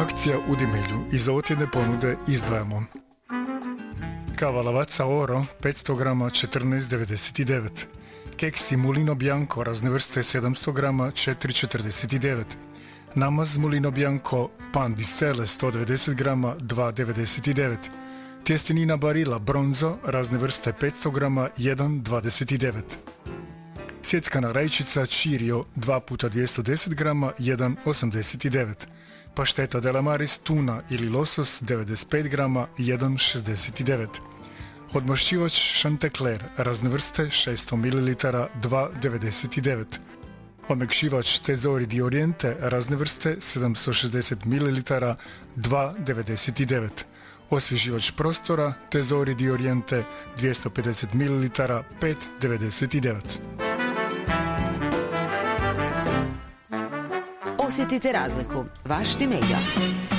Akcija u Dimilju. Iz ovotjedne ponude izdvajamo kava Lavazza Oro 500 grama 14,99, keksi Mulino Bianco razne vrste 700 grama 4,49, namaz Mulino Bianco pan di stelle 190 grama 2,99, tjestenina Barilla Bronzo razne vrste 500 grama 1,29, sjeckana rajčica Cirio 2 puta 210 grama 1,89, pašteta Della Maris tuna ili losos 95 grama 1,69, odmašćivač Chanticleer razne vrste 600 ml 2,99, omekšivač Tesori di Oriente razne vrste 760 ml 2,99, osvježivač prostora Tesori di Oriente 250 ml 5,99. Osjetite razliku. Vaš Dimiljo.